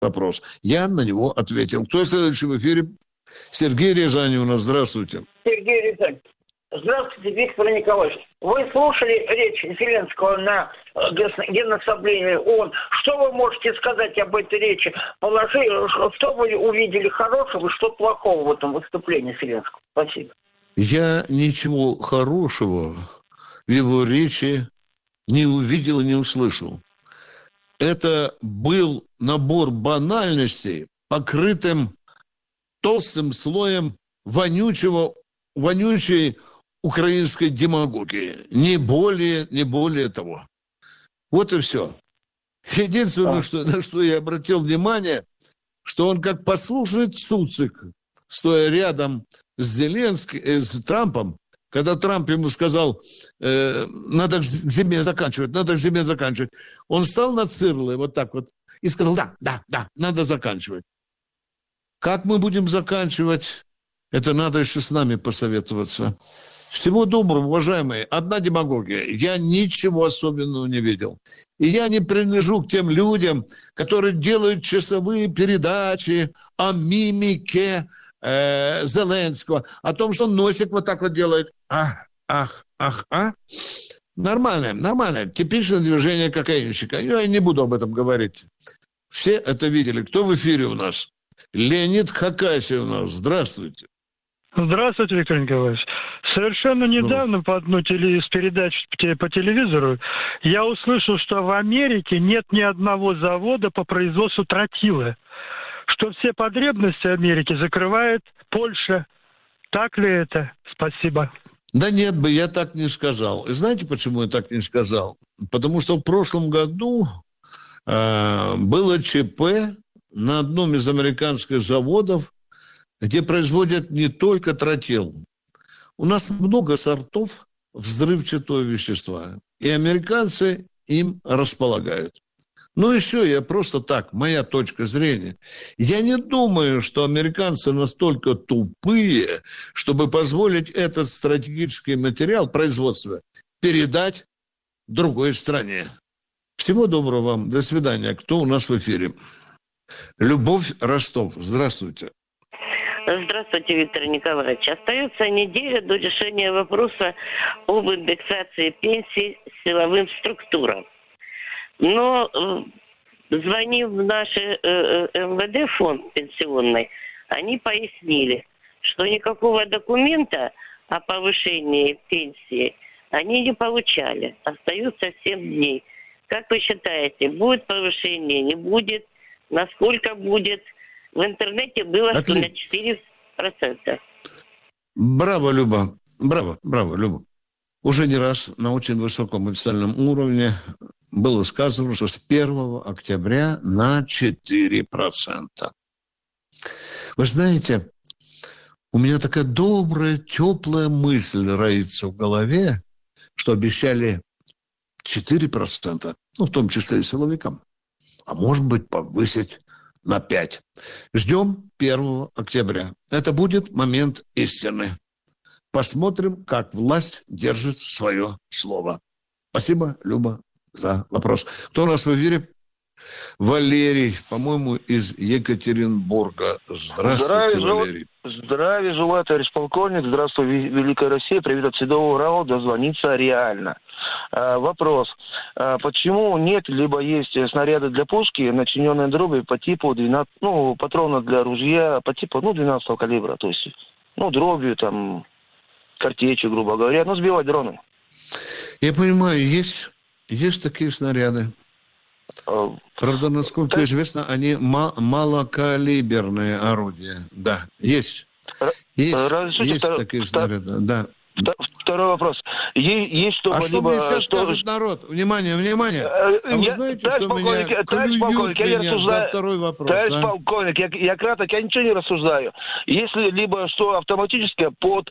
вопрос. Я на него ответил. Кто следующий в эфире? Сергей Рязань у нас. Здравствуйте. Сергей Рязань. Здравствуйте, Виктор Николаевич. Вы слушали речь Зеленского на Генассамблее ООН. Что вы можете сказать об этой речи? Что вы увидели хорошего и что плохого в этом выступлении Зеленского? Спасибо. Я ничего хорошего в его речи не увидел и не услышал. Это был набор банальностей, покрытым толстым слоем вонючей украинской демагогии. Не более того. Вот и все. Единственное, на что я обратил внимание, что он как послушный цуцик, стоя рядом с Трампом, когда Трамп ему сказал, надо к зиме заканчивать, он встал на цирлы вот так вот и сказал, да, надо заканчивать. Как мы будем заканчивать, это надо еще с нами посоветоваться. Всего доброго, уважаемые. Одна демагогия. Я ничего особенного не видел. И я не принадлежу к тем людям, которые делают часовые передачи о мимике Зеленского, о том, что он носик вот так вот делает. Нормально. Типичное движение кокаинщика. Я не буду об этом говорить. Все это видели. Кто в эфире у нас? Леонид Хакасия у нас. Здравствуйте. Здравствуйте, Виктор Николаевич. Совершенно недавно по одной из передач по телевизору я услышал, что в Америке нет ни одного завода по производству тротила, что все потребности Америки закрывает Польша. Так ли это? Спасибо. Да нет бы, я так не сказал. И знаете, почему я так не сказал? Потому что в прошлом году было ЧП на одном из американских заводов, где производят не только тротил. У нас много сортов взрывчатого вещества, и американцы им располагают. Ну, еще я просто так, моя точка зрения. Я не думаю, что американцы настолько тупые, чтобы позволить этот стратегический материал производства передать другой стране. Всего доброго вам. До свидания. Кто у нас в эфире? Любовь, Ростов. Здравствуйте. Здравствуйте, Виктор Николаевич. Остается неделя до решения вопроса об индексации пенсий силовым структурам. Но, звонив в наш МВД фонд пенсионный, они пояснили, что никакого документа о повышении пенсии они не получали. Остаются 7 дней. Как вы считаете, будет повышение, не будет? Насколько будет? В интернете было, что на 4%. Браво, Люба. Браво, Люба. Уже не раз на очень высоком официальном уровне было сказано, что с 1 октября на 4%. Вы знаете, у меня такая добрая, теплая мысль роится в голове, что обещали 4%, в том числе и силовикам, а может быть повысить на 5%. Ждем 1 октября. Это будет момент истины. Посмотрим, как власть держит свое слово. Спасибо, Люба, за вопрос. Кто у нас в эфире? Валерий, по-моему, из Екатеринбурга. Здравствуйте, Валерий. Здравия желаю, товарищ полковник. Здравствуй, Великая Россия. Привет от Седого Урала. Дозвониться реально. Вопрос. Почему нет, либо есть снаряды для пушки, начиненные дробью по типу 12, патрона для ружья по типу 12 калибра, то есть, дробью, картечью, грубо говоря, сбивать дроны? Я понимаю, есть такие снаряды. Правда, насколько известно, они малокалиберные орудия. Да, есть. Есть такие снаряды, да. Второй вопрос. Есть что-либо... А что мне сейчас скажет народ? Внимание. Вы знаете, что меня клюют за второй вопрос? Товарищ полковник, я краток, я ничего не рассуждаю. Если либо что автоматическое под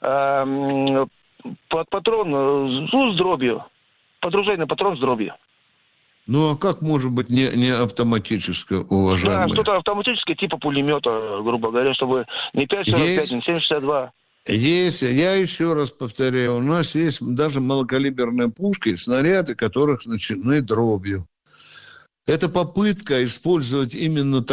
патрон с дробью, подружейный патрон с дробью. А как может быть не автоматическое, уважаемый? Да, что-то автоматическое, типа пулемета, грубо говоря, чтобы не 5,45, не 7,62. Есть, я еще раз повторяю, у нас есть даже малокалиберные пушки, снаряды которых начинены дробью. Это попытка использовать именно